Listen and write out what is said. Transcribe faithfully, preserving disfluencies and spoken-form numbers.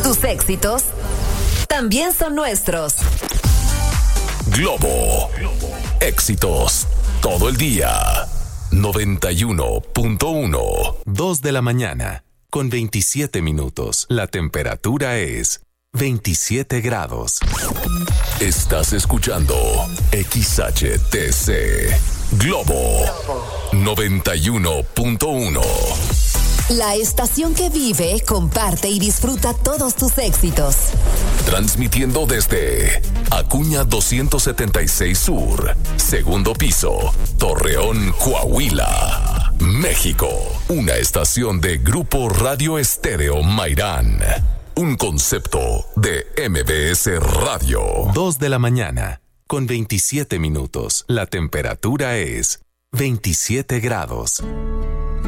Tus éxitos también son nuestros. Globo. Éxitos todo el día. noventa y uno punto uno. Dos de la mañana, con veintisiete minutos. La temperatura es veintisiete grados. Estás escuchando X H T C Globo noventa y uno punto uno. La estación que vive, comparte y disfruta todos tus éxitos. Transmitiendo desde Acuña doscientos setenta y seis Sur, segundo piso, Torreón, Coahuila, México. Una estación de Grupo Radio Estéreo Mairán. Un concepto de M B S Radio. Dos de la mañana, con veintisiete minutos. La temperatura es veintisiete grados.